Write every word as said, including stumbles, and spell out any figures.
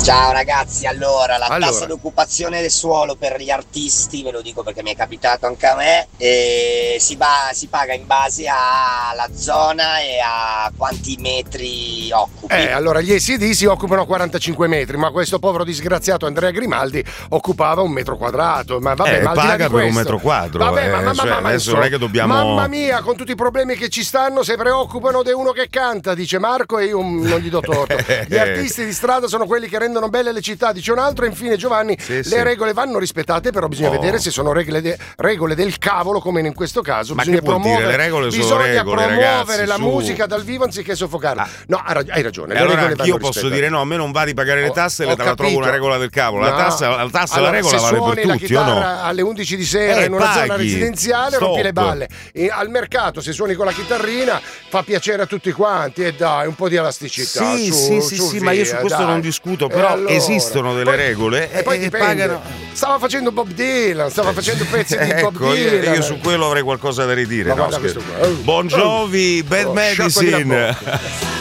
Ciao ragazzi, allora la Allora. tassa d'occupazione del suolo per gli artisti, ve lo dico perché mi è capitato anche a me, e si, ba- si paga in base alla zona e a quanti metri occupi. Eh, allora gli A C D si occupano quarantacinque metri, ma questo povero disgraziato Andrea Grimaldi occupava un metro quadrato. Ma vabbè, Eh, ma al di là paga di per un questo- metro quadro, Vabbè, eh, ma, ma, ma, cioè, ma, adesso insomma, non è che dobbiamo- Mamma mia, con tutti i problemi che ci stanno, si preoccupano di uno che canta, dice Marco, e io non gli do torto. Gli artisti di strada sono quelli che rendono belle le città, dice un altro. E infine Giovanni, Sì, le sì. regole vanno rispettate, però bisogna Oh. vedere se sono regole, de- regole del cavolo, come in questo caso. Ma Bisogna che vuol dire? promuovere, Le regole sono bisogna regole, promuovere ragazzi, la su. musica dal vivo anziché soffocarla. No, hai rag- hai ragione. E le allora regole anch'io vanno posso rispettate. dire no, a me non va di pagare le tasse, Ho le- la trovo capito. una regola del cavolo. La No. tassa, la, tassa Allora, la regola se vale suoni per la tutti o chitarra no? alle undici di sera Eh, in una zona paghi. residenziale, Stop. rompi le balle. E al mercato, se suoni con la chitarrina, fa piacere a tutti quanti. E dai, un po' di elasticità. Sì, su, sì, sì, su, sì, ma io su via, questo dai. non discuto, E però allora? esistono delle Poi- regole e poi e dipende. pagano. Stava facendo Bob Dylan, stava facendo pezzi di Bob Ecco, io, Dylan. io su quello avrei qualcosa da ridire. Ma no, guarda scherzo. questo qua. Oh. Bon Jovi, Bad Oh, sciacquati la Medicine.